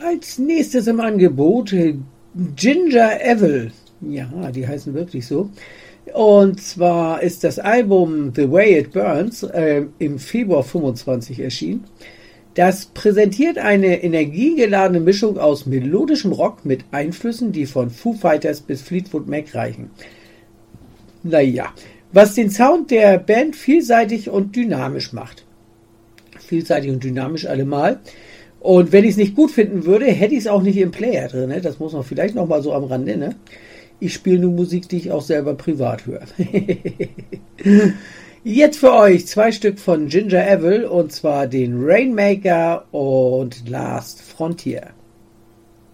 Als nächstes im Angebot Ginger Evil. Ja, die heißen wirklich so. Und zwar ist das Album The Way It Burns im Februar 25 erschienen. Das präsentiert eine energiegeladene Mischung aus melodischem Rock mit Einflüssen, die von Foo Fighters bis Fleetwood Mac reichen. Naja, was den Sound der Band vielseitig und dynamisch macht. Vielseitig und dynamisch allemal. Und wenn ich es nicht gut finden würde, hätte ich es auch nicht im Player drin. Ne? Das muss man vielleicht noch mal so am Rande. Ne? Ich spiele nur Musik, die ich auch selber privat höre. Jetzt für euch 2 Stück von Ginger Evil, und zwar den Rainmaker und Last Frontier.